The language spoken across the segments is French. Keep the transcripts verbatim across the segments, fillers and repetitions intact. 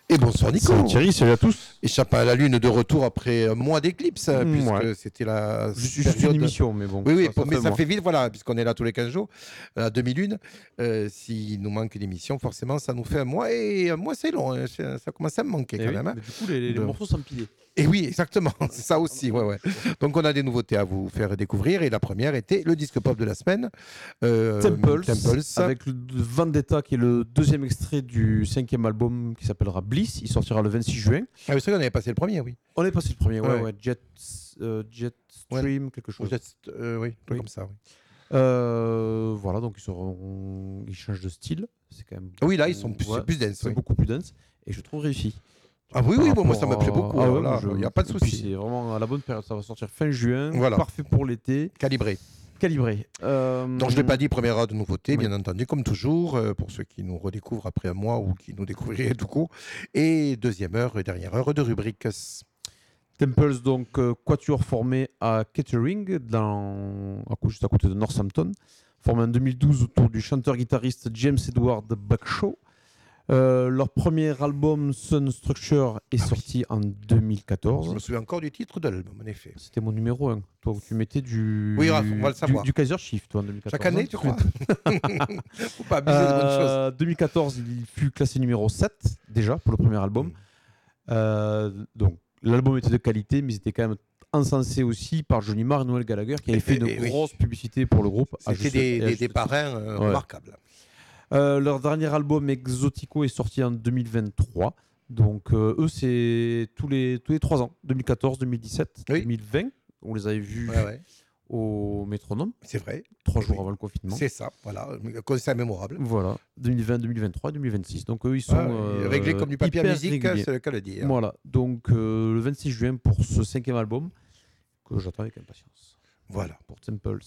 Et bonsoir Nico. Salut Thierry, salut à tous. Échappe à la lune de retour après un mois d'éclipse, Mmh, puisque ouais. c'était la Juste période... une émission, mais bon. Oui, oui, ça, pour- ça mais fait ça moi. fait vite, voilà, puisqu'on est là tous les quinze jours, à demi-lune. Euh, S'il nous manque une émission, forcément, ça nous fait un mois, et un mois c'est long, hein. Ça ça commence à me manquer Eh quand oui, même. hein. mais du coup, les, les De- morceaux s'empilaient. Et oui, exactement, c'est ça aussi, ouais, ouais. Donc on a des nouveautés à vous faire découvrir, et la première était le disque pop de la semaine. euh, Temples, Temples. avec le Vendetta, qui est le deuxième extrait du cinquième album qui s'appellera Bliss. Il sortira le vingt-six juin. Ah oui, c'est vrai qu'on avait passé le premier, oui. On est passé le premier, ouais, Ouais. ouais. Jet, euh, Jetstream, quelque Ou chose. juste, euh, oui, un truc Oui. comme ça, oui. Euh, voilà, donc ils, seront... ils changent de style. C'est quand même Ah oui, là, beaucoup- ils sont plus, ouais, c'est plus dense, c'est oui. beaucoup plus dense. Et je trouve réussi. Ah oui, Par oui, bon, moi rapport ça me plaît à- beaucoup. Ah alors ouais, là, moi, je- il n'y a pas de Et puis, souci. c'est vraiment à la bonne période. Ça va sortir fin juin. Voilà. Parfait pour l'été. Calibré. Calibré. Euh, Donc je ne l'ai pas dit, première heure de nouveauté, oui. bien entendu, comme toujours, euh, pour ceux qui nous redécouvrent après un mois ou qui nous découvriraient tout court. Et deuxième heure et dernière heure de rubrique. Temples, donc euh, quatuor formé à Kettering, dans... à coup- juste à côté de Northampton, formé en deux mille douze autour du chanteur-guitariste James Edward Buckshaw. Euh, leur premier album Sun Structure est Ah sorti en deux mille Je quatorze. me souviens encore du titre de l'album, en effet. C'était mon numéro un, toi, où tu mettais du, Oui, Raph, on va le du, savoir. du Kaiser Chief, toi, en deux mille quatorze. Chaque année, hein, tu te crois souviens Faut pas abuser de bonnes choses. Euh, deux mille quatorze, il fut classé numéro sept, déjà, pour le premier album. Mm. Euh, donc, l'album était de qualité, mais il était quand même encensé aussi par Johnny Marr et Noel Gallagher, qui avaient Et- fait et- une et oui. grosse publicité pour le groupe. à C'était juste- des, et à des, juste des titre. parrains euh, Ouais. remarquables. Euh, leur dernier album, Exotico, est sorti en deux mille vingt-trois. Donc, euh, eux, c'est tous les, tous les trois ans, deux mille quatorze, deux mille dix-sept, Oui. deux mille vingt. On les avait vus Ouais, ouais. au Métronome, C'est vrai. trois Oui, concert oui. avant le confinement. C'est ça, voilà. Un concert mémorable. Voilà, deux mille vingt, deux mille vingt-trois, deux mille vingt-six. Donc eux, ils sont Ah, euh, réglés comme du papier à hyper musique, réguliers. c'est le cas de le dire. Voilà, donc euh, le vingt-six juin pour ce cinquième album que j'attends avec impatience. Voilà. Pour Temples.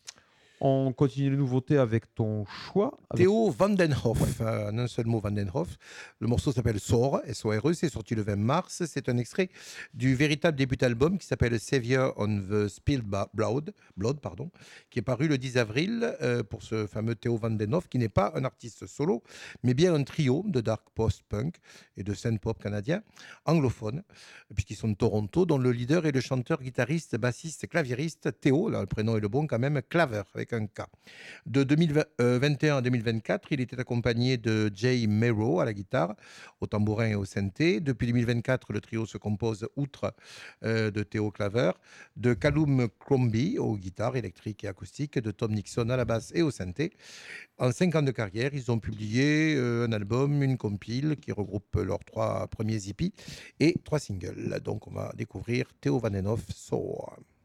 On continue les nouveautés avec ton choix. Avec... Theo Vandenhoff, euh, en un seul mot Vandenhoff. Le morceau s'appelle Soar, S O R E, c'est sorti le vingt mars. C'est un extrait du véritable début d'album qui s'appelle Savior on the Spilled Ba- Blood, Blood pardon, qui est paru le dix avril euh, pour ce fameux Theo Vandenhoff, qui n'est pas un artiste solo, mais bien un trio de dark post-punk et de synth-pop canadien, anglophone, puisqu'ils sont de Toronto, dont le leader est le chanteur, guitariste, bassiste, claviériste Theo, là le prénom est le bon quand même, Claver, avec un K. De deux mille vingt et un à deux mille vingt-quatre, il était accompagné de Jay Mero à la guitare, au tambourin et au synthé. Depuis deux mille vingt-quatre, le trio se compose, outre euh, de Theo Claver, de Callum Crombie aux guitares électriques et acoustiques, de Tom Nixon à la basse et au synthé. En cinq ans de carrière, ils ont publié euh, un album, une compile qui regroupe leurs trois premiers E P et trois singles. Donc on va découvrir Theo Vandenhoff, Soar.